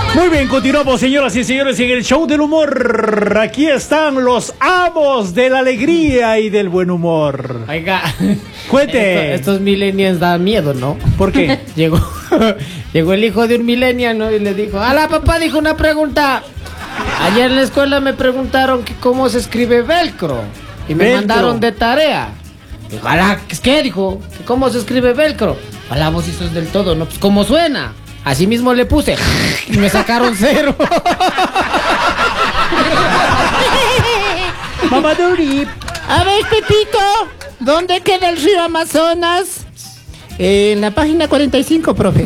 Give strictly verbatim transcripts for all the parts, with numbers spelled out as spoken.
Muy bien, continuamos, señoras y señores, en el show del humor. Aquí están los amos de la alegría y del buen humor. Oiga, cuente. Esto, estos millennials dan miedo, ¿no? ¿Por qué? Llegó, llegó el hijo de un millennial, ¿no? Y le dijo, ala, papá, dijo una pregunta. Ayer en la escuela me preguntaron que cómo se escribe velcro. Y me Velcro. mandaron de tarea. Dijo, ala, ¿qué? Dijo, ¿cómo se escribe velcro? Ala, vos hiciste del todo, ¿no? Pues, ¿cómo suena? Así mismo le puse y me sacaron cero. Mamaduri. A ver, Pepito, ¿dónde queda el río Amazonas? Eh, en la página cuarenta y cinco, profe.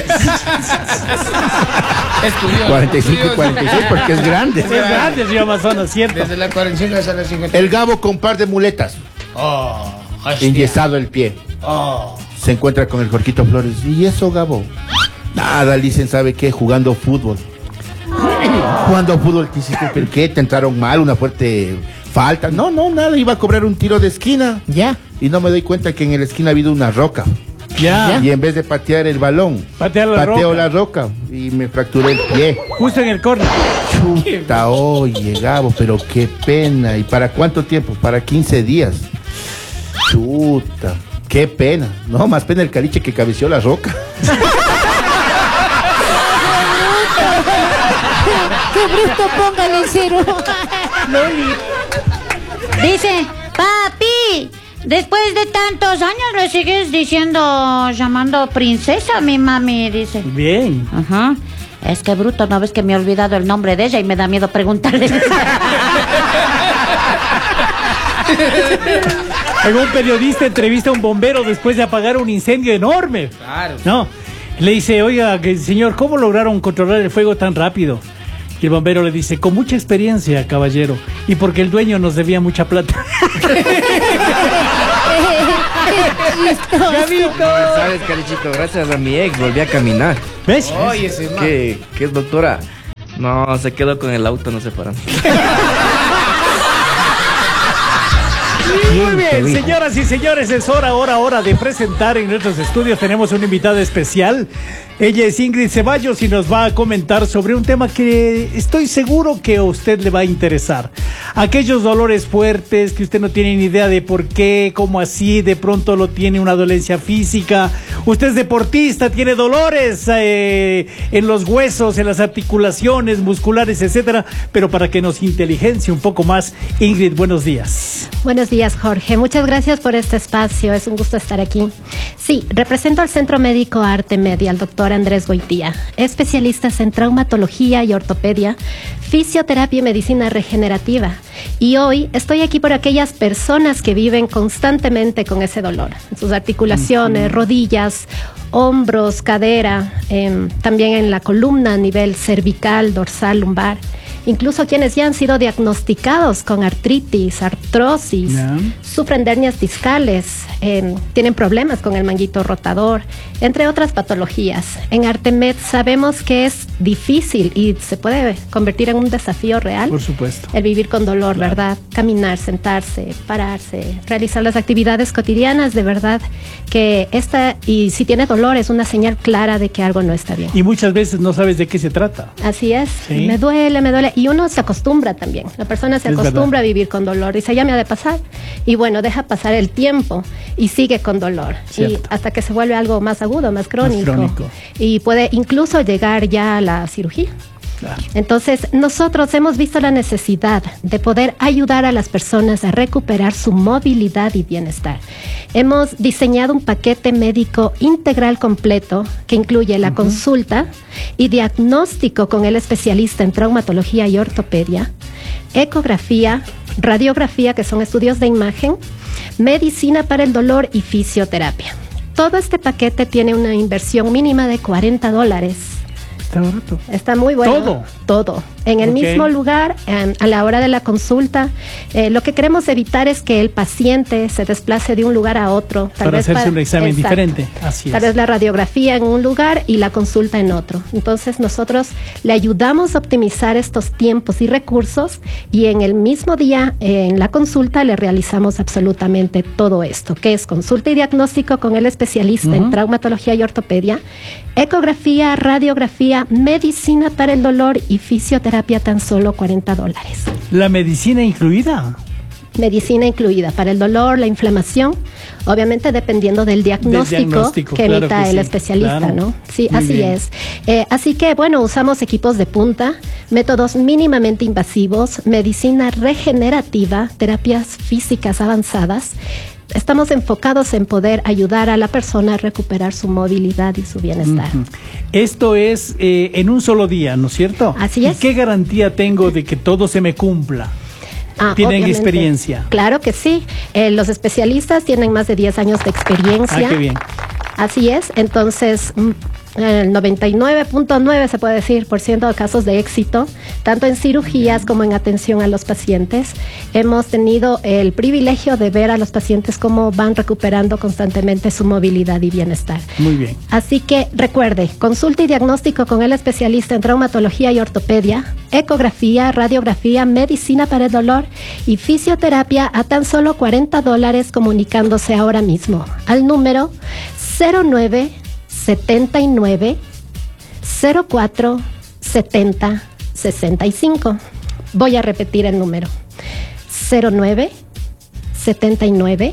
Estudió. cuarenta y cinco y cuarenta y seis porque es grande. Es grande el río Amazonas, ¿cierto? Desde la cuarenta y cinco hasta la cincuenta. El Gabo con par de muletas. Oh, hostia. Enyesado el pie. Oh. Se encuentra con el Jorquito Flores. ¿Y eso, Gabo? Nada, dicen, ¿sabe qué? Jugando fútbol. Jugando fútbol, ¿te hiciste? ¿Pero qué? ¿Te entraron mal? ¿Una fuerte falta? No, no, nada. Iba a cobrar un tiro de esquina. Ya. Y no me doy cuenta que en la esquina ha habido una roca. Ya. Y en vez de patear el balón, Patea la pateo roca. la roca. Y me fracturé el pie. Justo en el córner. Chuta, oye, Gabo, pero qué pena. ¿Y para cuánto tiempo? Para quince días. Chuta, qué pena. No, más pena el caliche que cabeció la roca. ¡Qué bruto! Póngale cero. Dice, papi, después de tantos años le sigues diciendo, llamando princesa, mi mami, dice. Bien. Ajá. Es que bruto, ¿no ves que me he olvidado el nombre de ella y me da miedo preguntarle? En un periodista entrevista a un bombero después de apagar un incendio enorme. Claro. No, le dice, oiga, que, señor, ¿cómo lograron controlar el fuego tan rápido? Y el bombero le dice, con mucha experiencia, caballero, y porque el dueño nos debía mucha plata. No, ¿sabes, Carichito? Gracias a mi ex volví a caminar. ¿Ves? Oye, ese man. ¿Qué, qué es, doctora? No, se quedó con el auto, no se paran. Muy bien, señoras y señores, es hora, hora, hora de presentar en nuestros estudios. Tenemos una invitada especial. Ella es Ingrid Ceballos y nos va a comentar sobre un tema que estoy seguro que a usted le va a interesar. Aquellos dolores fuertes que usted no tiene ni idea de por qué, cómo así, de pronto lo tiene una dolencia física. Usted es deportista, tiene dolores eh, en los huesos, en las articulaciones musculares, etcétera. Pero para que nos inteligencie un poco más, Ingrid, buenos días. Buenos días, Jorge. Muchas gracias por este espacio. Es un gusto estar aquí. Sí, represento al Centro Médico Arte Media, al doctor Andrés Goitía, especialistas en traumatología y ortopedia, fisioterapia y medicina regenerativa. Y hoy estoy aquí por aquellas personas que viven constantemente con ese dolor, en sus articulaciones, uh-huh. rodillas, hombros, cadera, eh, también en la columna a nivel cervical, dorsal, lumbar. Incluso quienes ya han sido diagnosticados con artritis, artrosis, yeah. sufren de hernias discales, eh, tienen problemas con el manguito rotador, entre otras patologías. En Artemed sabemos que es difícil y se puede convertir en un desafío real. Por supuesto. El vivir con dolor, claro. ¿verdad? Caminar, sentarse, pararse, realizar las actividades cotidianas, de verdad que esta, y si tiene dolor, es una señal clara de que algo no está bien. Y muchas veces no sabes de qué se trata. Así es. ¿Sí? Me duele, me duele. Y uno se acostumbra también. La persona se Es acostumbra verdad. a vivir con dolor. Dice, ya me ha de pasar. Y bueno, deja pasar el tiempo y sigue con dolor. Cierto. Y hasta que se vuelve algo más agudo, más crónico. Más crónico. Y puede incluso llegar ya a la cirugía. Claro. Entonces, nosotros hemos visto la necesidad de poder ayudar a las personas a recuperar su movilidad y bienestar. Hemos diseñado un paquete médico integral completo que incluye la uh-huh. consulta y diagnóstico con el especialista en traumatología y ortopedia, ecografía, radiografía, que son estudios de imagen, medicina para el dolor y fisioterapia. Todo este paquete tiene una inversión mínima de cuarenta dólares. Está barato. Está muy bueno. Todo. Todo. en el Ok. mismo lugar, eh, a la hora de la consulta. Eh, lo que queremos evitar es que el paciente se desplace de un lugar a otro. Para hacerse un examen Exacto. diferente. Así Tal es. vez la radiografía en un lugar y la consulta en otro. Entonces nosotros le ayudamos a optimizar estos tiempos y recursos y en el mismo día, eh, en la consulta, le realizamos absolutamente todo esto, que es consulta y diagnóstico con el especialista en traumatología y ortopedia, ecografía, radiografía, medicina para el dolor y fisioterapia tan solo cuarenta dólares. La medicina incluida. Medicina incluida para el dolor, la inflamación, obviamente dependiendo del diagnóstico, diagnóstico, que claro emita que el sí, especialista, claro. ¿no? Sí, Muy así bien. es. Eh, así que, bueno, usamos equipos de punta, métodos mínimamente invasivos, medicina regenerativa, terapias físicas avanzadas. Estamos enfocados en poder ayudar a la persona a recuperar su movilidad y su bienestar. Ujú. Esto es eh, en un solo día, ¿no es cierto? Así es. ¿Y qué garantía tengo de que todo se me cumpla? Ah, ¿Tienen obviamente. experiencia? Claro que sí. Eh, los especialistas tienen más de diez años de experiencia. Ah, qué bien. Así es. Entonces, mm, el noventa y nueve punto nueve se puede decir por ciento de casos de éxito, tanto en cirugías como en atención a los pacientes. Hemos tenido el privilegio de ver a los pacientes cómo van recuperando constantemente su movilidad y bienestar. Muy bien. Así que recuerde, consulta y diagnóstico con el especialista en traumatología y ortopedia, ecografía, radiografía, medicina para el dolor y fisioterapia a tan solo cuarenta dólares comunicándose ahora mismo al número cero nueve setenta y nueve cero cuatro setenta sesenta y cinco. Voy a repetir el número. cero nueve setenta y nueve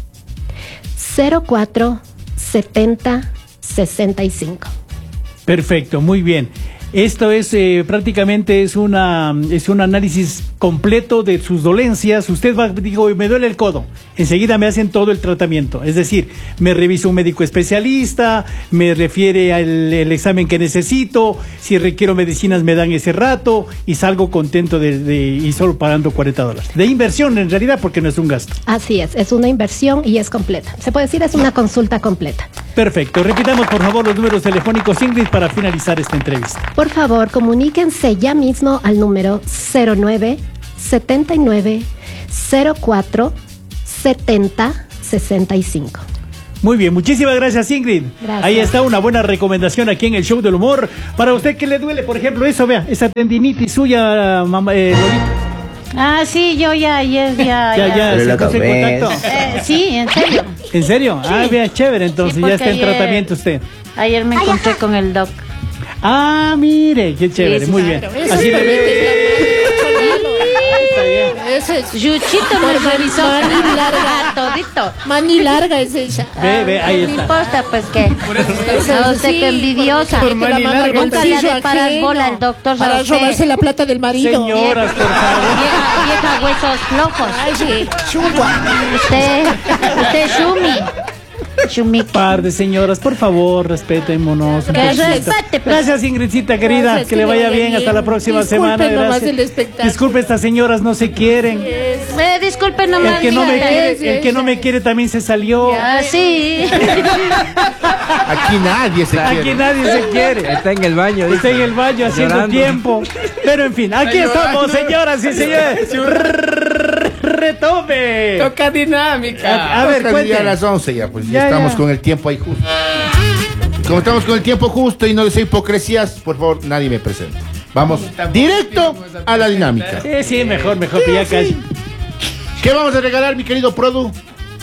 cero cuatro setenta sesenta y cinco. Perfecto, muy bien. Esto es eh, prácticamente es una es un análisis completo de sus dolencias. Usted va, digo, me duele el codo. Enseguida me hacen todo el tratamiento. Es decir, me revisa un médico especialista, me refiere al el examen que necesito. Si requiero medicinas me dan ese rato y salgo contento de, de y solo pagando cuarenta dólares. De inversión en realidad porque no es un gasto. Así es, es una inversión y es completa. Se puede decir es una consulta completa. Perfecto. Repitamos por favor los números telefónicos, Ingrid, para finalizar esta entrevista. Por favor, comuníquense ya mismo al número cero nueve setenta y nueve cero cuatro setenta sesenta y cinco. Muy bien, muchísimas gracias, Ingrid. Gracias. Ahí está una buena recomendación aquí en el Show del Humor. Para usted que le duele, por ejemplo, eso, vea, esa tendinitis suya, mamá, eh, Lolita. Ah, sí, yo ya, ayer ya. Ya, ya, Duele se la puso en cabeza. contacto. Eh, sí, en serio. ¿En serio? Ah, vea, chévere, entonces Sí, ya porque está en ayer- tratamiento usted. Ayer me encontré con el doc. Ah, mire, qué chévere, sí, muy claro. bien. Eso Así es le ve. Está bien. Ese es Yuchito me revisó Mani larga. todito. mani larga es ella. Ve, ve, ahí No está. importa, pues que. No, usted que envidiosa. Por mani larga, Nunca le ha de bolsillo parar ajeno. bola al doctor. Para ¿sabe usted? robarse la plata del marido. Señoras, por favor. Vieja, vieja huesos flojos. Ay, sí, chungua. Usted, usted Shumi. Shumi. Par de señoras, por favor, respetémonos. un Que poquito. respete, pues. Gracias, Ingridcita, querida. Gracias, que le vaya bien. Hasta la próxima Disculpen semana. nomás Gracias. el espectáculo. Disculpe, estas señoras no se quieren. Eh, disculpe nomás. El que no me dígale. quiere, el que no me quiere también se salió. Ah, sí. Aquí nadie se Aquí quiere. nadie se quiere. Está en el baño. Está en el baño haciendo Llorando. tiempo. Pero en fin, aquí estamos, señoras y señores. Retome. Toca dinámica. A ver, Toca cuente. ya a las once ya, pues ya, Ya, estamos ya. con el tiempo ahí justo. Como estamos con el tiempo justo y no les hipocresías, por favor, nadie me presenta. Vamos directo a la dinámica. Sí, sí, mejor, mejor, que ya casi. ¿Qué vamos a regalar, mi querido Produ?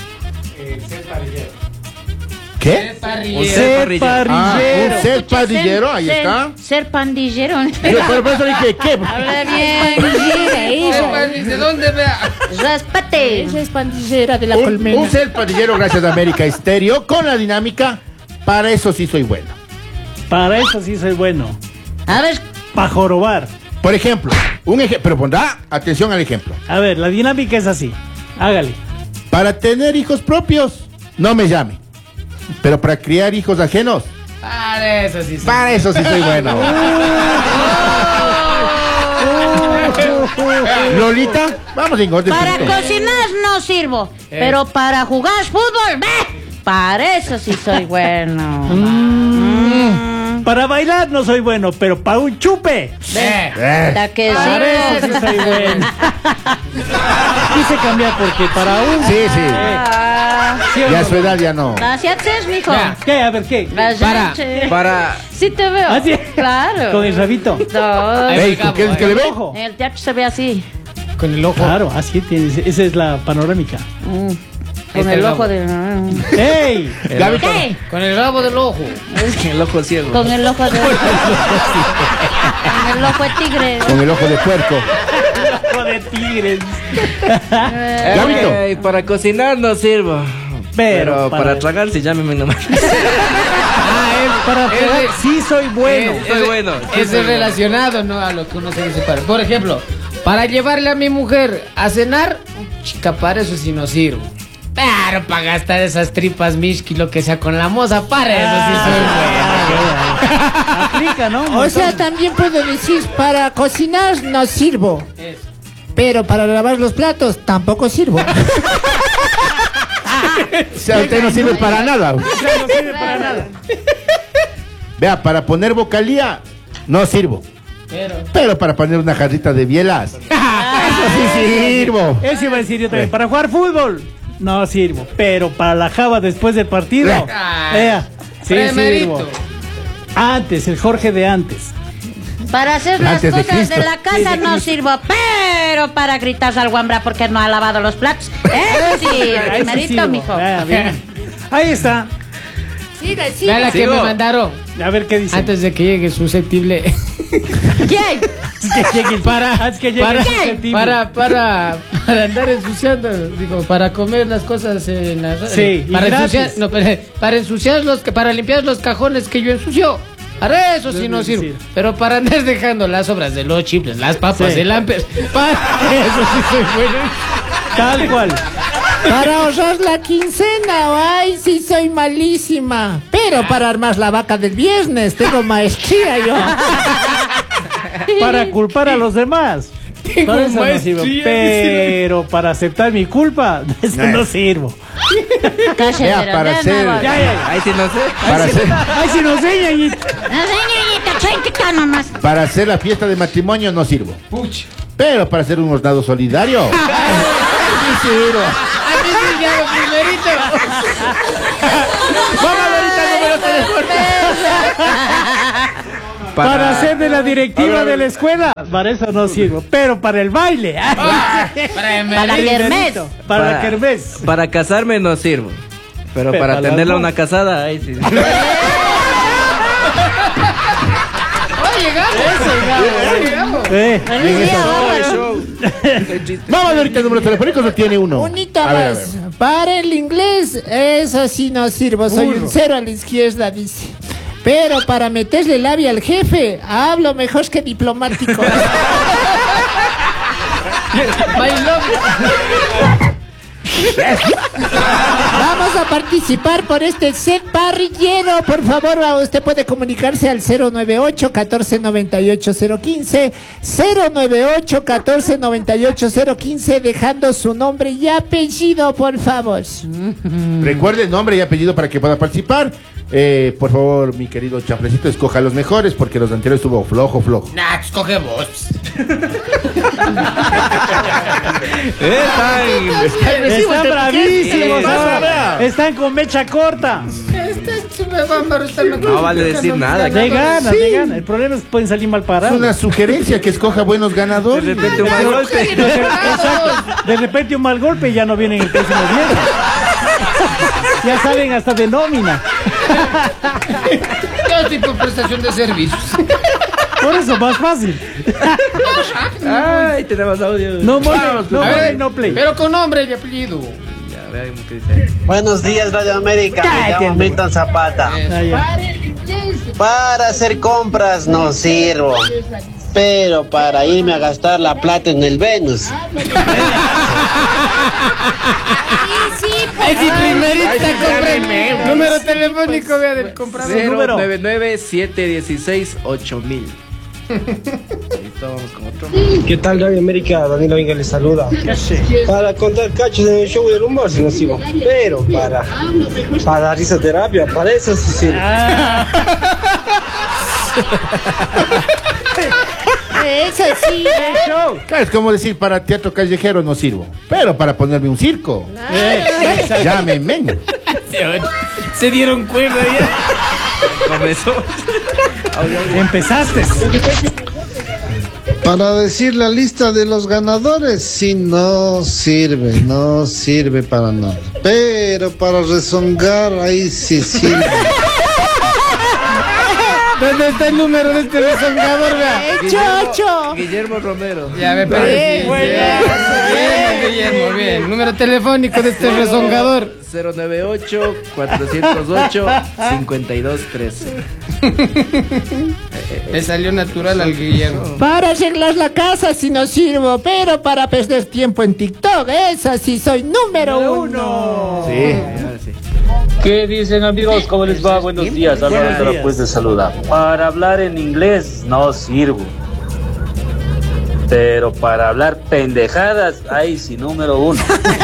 ¿Qué? Un Set set parrillero. Ah, parrillero. un set padillero, ahí Ser- está. Ser pandillero. Yo, por por eso dije, ¿qué? Habla bien. ¿De dónde vea? Respete. Esa es pandillera de la Un, colmena. un set padillero gracias a América Estéreo con la dinámica. Para eso sí soy bueno. Para eso sí soy bueno. A ver, Para jorobar. Por ejemplo, un ejemplo, pero pondrá atención al ejemplo. A ver, la dinámica es así. Hágale. Para tener hijos propios, no me llame. Pero para criar hijos ajenos, Para eso sí. para eso sí soy bueno. Lolita, vamos en orden. para punto. cocinar no sirvo, pero para jugar fútbol, ¡ve! Para eso sí soy bueno. Mm. Para bailar no soy bueno, pero para un chupe. Eh. Eh, La que Para eso sí. sí soy bueno. Quise cambiar porque para un... sí, sí. Ah, ¿Sí o Ya a no? su edad ya no. Gracias, mijo. Ya. ¿Qué? A ver, ¿qué? Gracias. Para. Sí te veo. ¿Ah, sí? Claro. Con el rabito. No, Ay, Ey, ¿con qué es que le ve? Ojo. en el teatro se ve así. Con el ojo. Claro, así tienes. Esa es la panorámica. Mm. Ahí Con está el el ojo rabo. de. ¡Ey! Gaby, ¿Qué? Con el rabo del ojo. El ojo ciego. Con el ojo de. Con el ojo de tigre. con el ojo de puerco. Ojo de tigres. Gabito. Eh, para cocinar no sirvo. Pero Pero, para- para, tragar, sí, llámeme nomás. Ah, es Para es pegar, de- sí soy bueno. es- Soy es- bueno, sí Es soy bueno. relacionado, ¿no? A lo que uno se dice para. Por ejemplo, para llevarle a mi mujer a cenar, chica, para eso sí no sirvo. Pero para gastar esas tripas Mishki, lo que sea con la moza, para eso sí soy bueno. Aplica, ¿no? O sea, también puedo decir, para cocinar no sirvo. Eso. Pero para lavar los platos tampoco sirvo. O sea, usted no sirve para nada. O sea, no sirve para nada. Vea, para poner vocalía, no sirvo. Pero. Pero para poner una jarrita de bielas, eso sí sirvo. Eso iba a decir yo también. Para jugar fútbol, no sirvo. Pero para la java después del partido, Ah, ea, sí primerito. sirvo. Antes, el Jorge de antes. Para hacer las Antes de cosas de, Cristo. la casa no sirvo, pero para gritarse al guambra porque no ha lavado los platos. Eso sí, Ahí sí primerito, sirvo. mijo. Ah, bien. Ahí está. Siga, Vea siga. la que Sigo. me mandaron A ver qué dice. antes de que llegue susceptible. ¿Quién? que llegue el- para, antes que llegue para, el susceptible. para, para, para andar ensuciando, digo, para comer las cosas en la Sí, y para gratis. ensuciar, no, para, para ensuciar los, para limpiar los cajones que yo ensució. Para eso sí Debe no sirve. decir. Pero para andar dejando las obras de los chiples, las papas, Sí. el amper, para eso sí soy bueno. Tal cual. Para ahorrar la quincena, ay, sí soy malísima. Pero para armar la vaca del viernes, tengo maestría yo. Para culpar a los demás. Tengo Para eso no maestría, sirvo. dice. Pero para aceptar mi culpa, eso no sirvo. Cállate, Vea, pero para no, hacer- no, Ya, ya, ya. Ahí sí no sé. Para hacer, Ay, si nos enseñan. y- No, señorita, chiquita nomás. para hacer la fiesta de matrimonio no sirvo. Pucha. Pero para hacer un hornado solidario, sí sirvo. A mí sí ya lo primerito. Vamos ahorita el número de teléfono. Para, ser de la directiva de la escuela, para eso no sirvo. Pero para el baile. Para Para emer- la kermés. Para la kermés. Para casarme no sirvo. Pero, Pero para para tenerla las una casada, ahí sí. Oh, llegamos. Llegamos. Eh, Feliz día, bárbaro. Vamos ahorita el número telefónico, no tiene uno. Unita A ver, a más. ver. Para el inglés, eso sí no sirvo. Soy un cero a la izquierda, dice. Pero para meterle labia al jefe, hablo mejor que diplomático. My love. Vamos a participar por este set parrillero. Por favor, usted puede comunicarse al cero nueve ocho, catorce noventa y ocho, cero quince, cero nueve ocho, catorce noventa y ocho, cero quince, dejando su nombre y apellido, por favor. Recuerde el nombre y apellido para que pueda participar. Eh, por favor, mi querido Chaflecito, escoja los mejores porque los anteriores estuvo flojo, flojo. Nah, escoge vos. están bravísimos ¿Qué? ahora. Están con mecha corta. Este me va a embarazar, me No vale decir nada. De ganas, de ganas. El problema es que pueden salir mal Es parados. una sugerencia que escoja buenos ganadores. De repente un mal golpe. Exacto. De repente un mal golpe y ya no vienen el próximo viernes. Ya salen hasta de nómina. Todo tipo de prestación de servicios. Por eso, más fácil. Ay, tenemos audio. No mole, no A mole, ver, no play. pero con nombre y apellido. Ya, veamos qué dice. Buenos días, Radio América. Me Cállate, llamo hombre. Milton Zapata. Ah, ya. Para hacer compras no sirvo, pero para irme a gastar la plata en el Venus. Es mi primerita compré. Número telefónico, vea, del comprador. cero número. nueve nueve siete uno seis ocho mil. Ahorita vamos con otro. ¿Qué tal, Radio América? Danilo Inga les saluda. Para contar cachos en el show del humor, si no sigo. Pero para, para risoterapia, para eso sí sirve. Eso sí. Claro, es como decir, para teatro callejero no sirvo, pero para ponerme un circo, Eh, llámenme. Se, se dieron cuerda ya. Comenzó. Empezaste. Para decir la lista de los ganadores, sí, no sirve, no sirve para nada. Pero para rezongar, ahí sí sirve. ¿Dónde está el número de este rezongador, vea? Chocho. Guillermo Romero. Ya me parece. Bien, Guillermo, bien. Número telefónico de este rezongador. cero nueve ocho, cuatrocientos ocho, cincuenta y dos trece. Le salió natural al Guillermo. Para arreglar la casa sí no sirvo, pero para perder tiempo en TikTok, esa sí soy número uno. Sí. ¿Qué dicen, amigos? ¿Cómo les va? Buenos días. Álvaro pues de saludar. Para hablar en inglés no sirvo. Pero para hablar pendejadas, ahí sí, número uno.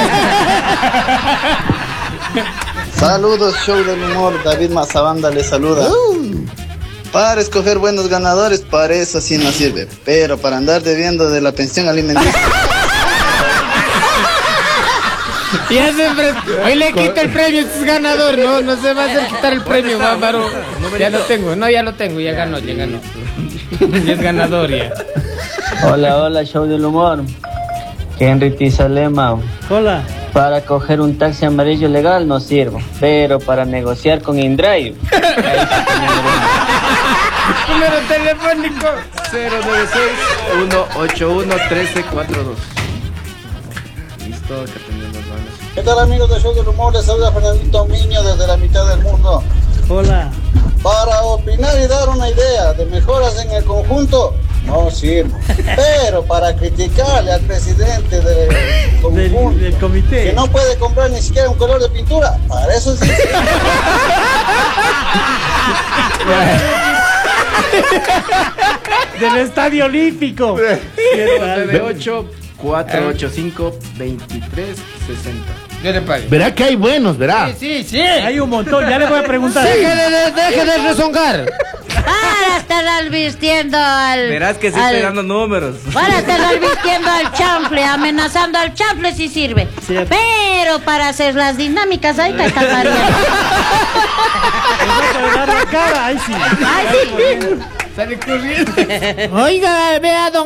Saludos, show del humor. David Mazabanda le saluda. Para escoger buenos ganadores, para eso sí no sirve. Pero para andar debiendo de la pensión alimenticia. Ya se hoy le quita el premio, este es ganador, no, no se va a hacer quitar el premio, bárbaro. Ya lo tengo, no, ya lo tengo, ya ganó, ya ganó. Ya es ganador ya. Hola, hola, show del humor. Henry Tizalema. Hola. Para coger un taxi amarillo legal no sirvo, pero para negociar con InDrive. Número telefónico cero nueve seis, uno ocho uno, uno tres cuatro dos. Listo, que tenemos las manos. ¿Qué tal, amigos de Show del Humor? Les saluda Fernandito Miño desde la mitad del mundo. Hola. Para opinar y dar una idea de mejoras en el conjunto, no sirve. Pero para criticarle al presidente del conjunto, Del, del comité. que no puede comprar ni siquiera un color de pintura, para eso sí sirve. Del Estadio Olímpico. nueve ocho, cuatro ocho cinco, veintitrés sesenta. Yo le pago. Verá que hay buenos, verá. Sí, sí, sí. Hay un montón, ya le voy a preguntar. Deje de, de- deje de rezongar. Para estar albistiendo al... Verás que sí al- estoy dando números. Para estar albistiendo al chanfle, amenazando al chanfle sí sirve. Cierto. Pero para hacer las dinámicas, ahí está María. Para dar la cara, ahí sí. Ay, sí. Sale corriendo. Oiga, vea, don